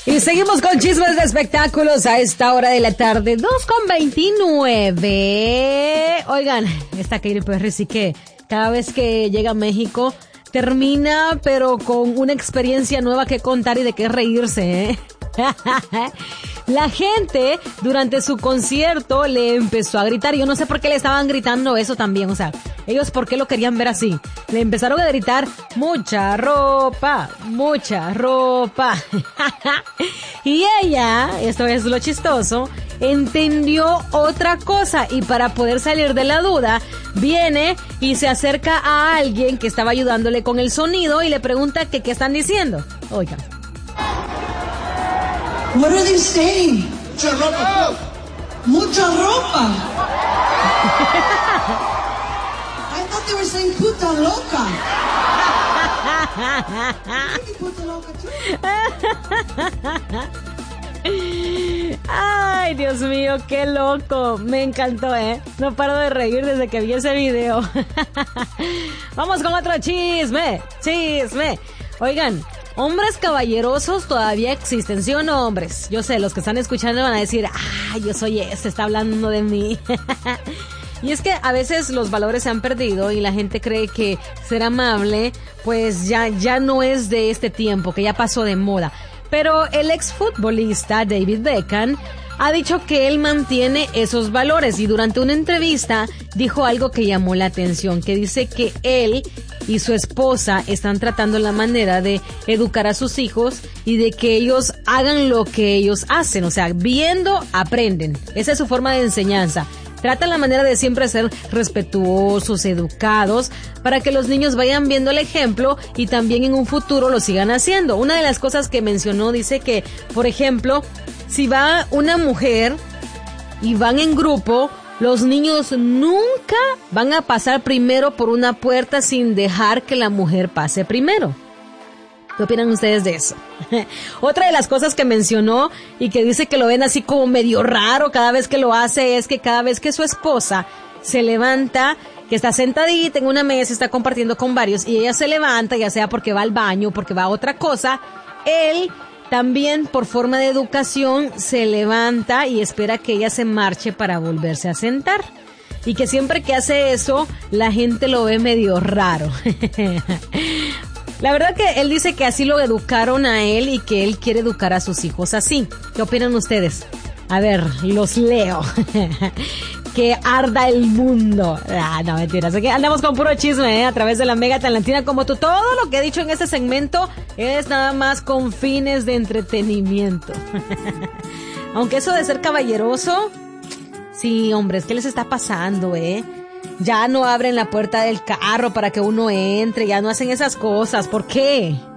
Y seguimos con chismes de espectáculos a esta hora de la tarde, 2:29. Oigan, esta Katy Perry sí que cada vez que llega a México termina, pero con una experiencia nueva que contar y de qué reírse, ¿eh? La gente durante su concierto le empezó a gritar. Yo no sé por qué le estaban gritando eso también. O sea, ellos por qué lo querían ver así. Le empezaron a gritar mucha ropa, mucha ropa. Y ella, esto es lo chistoso, entendió otra cosa y para poder salir de la duda, viene y se acerca a alguien que estaba ayudándole con el sonido y le pregunta que qué están diciendo. Oigan. What are they saying? Mucha ropa. Mucha ropa. I thought they were saying puta loca. Puta loca too. Ay, Dios mío, qué loco. Me encantó, No paro de reír desde que vi ese video. Vamos con otro chisme. Oigan, hombres caballerosos todavía existen, ¿sí o no, hombres? Yo sé, los que están escuchando van a decir, yo soy ese, está hablando de mí. Y es que a veces los valores se han perdido y la gente cree que ser amable, pues ya no es de este tiempo, que ya pasó de moda. Pero el exfutbolista David Beckham ha dicho que él mantiene esos valores y durante una entrevista dijo algo que llamó la atención, que dice que él y su esposa están tratando la manera de educar a sus hijos y de que ellos hagan lo que ellos hacen, o sea, viendo, aprenden. Esa es su forma de enseñanza. Tratan la manera de siempre ser respetuosos, educados, para que los niños vayan viendo el ejemplo y también en un futuro lo sigan haciendo. Una de las cosas que mencionó dice que, por ejemplo, si va una mujer y van en grupo, los niños nunca van a pasar primero por una puerta sin dejar que la mujer pase primero. ¿Qué opinan ustedes de eso? Otra de las cosas que mencionó y que dice que lo ven así como medio raro cada vez que lo hace es que cada vez que su esposa se levanta, que está sentadita en una mesa, está compartiendo con varios y ella se levanta, ya sea porque va al baño, porque va a otra cosa, él también por forma de educación se levanta y espera que ella se marche para volverse a sentar. Y que siempre que hace eso, la gente lo ve medio raro. La verdad que él dice que así lo educaron a él y que él quiere educar a sus hijos así. ¿Qué opinan ustedes? A ver, los leo. Que arda el mundo. No, mentiras. Aquí andamos con puro chisme, a través de la Mega Atlantina. Como tú, todo lo que he dicho en este segmento es nada más con fines de entretenimiento. Aunque eso de ser caballeroso, sí, hombres, ¿qué les está pasando, Ya no abren la puerta del carro para que uno entre, ya no hacen esas cosas. ¿Por qué?